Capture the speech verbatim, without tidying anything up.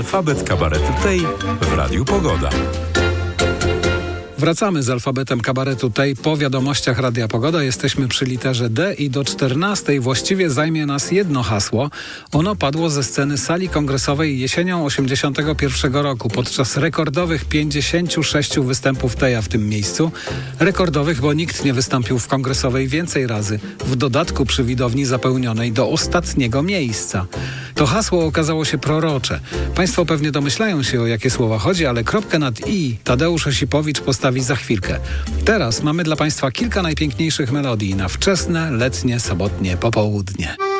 Alfabet kabaretu tej w Radiu Pogoda. Wracamy z alfabetem kabaretu tej po wiadomościach Radia Pogoda. Jesteśmy przy literze D i do czternastej właściwie zajmie nas jedno hasło. Ono padło ze sceny sali kongresowej jesienią osiemdziesiątego pierwszego roku podczas rekordowych pięćdziesięciu sześciu występów Teja w tym miejscu. Rekordowych, bo nikt nie wystąpił w kongresowej więcej razy. W dodatku przy widowni zapełnionej do ostatniego miejsca. To hasło okazało się prorocze. Państwo pewnie domyślają się, o jakie słowa chodzi, ale kropkę nad i Tadeusz Osipowicz postawi za chwilkę. Teraz mamy dla Państwa kilka najpiękniejszych melodii na wczesne, letnie, sobotnie popołudnie.